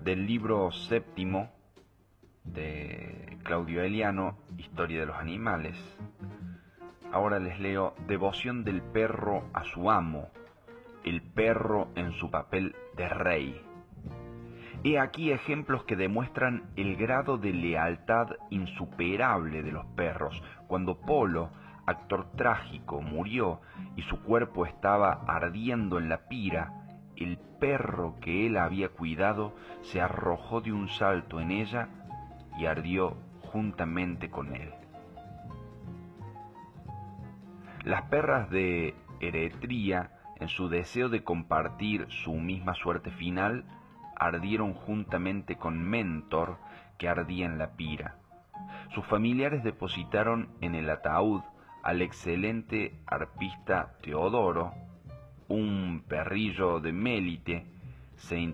del libro séptimo de Claudio Eliano, Historia de los Animales. Ahora les leo Devoción del perro a su amo, el perro en su papel de rey. He aquí ejemplos que demuestran el grado de lealtad insuperable de los perros. Cuando Polo, actor trágico, murió y su cuerpo estaba ardiendo en la pira, el perro que él había cuidado se arrojó de un salto en ella y ardió juntamente con él. Las perras de Eretria, en su deseo de compartir su misma suerte final, ardieron juntamente con Mentor, que ardía en la pira. Sus familiares depositaron en el ataúd al excelente arpista Teodoro, un perrillo de Mélite. Se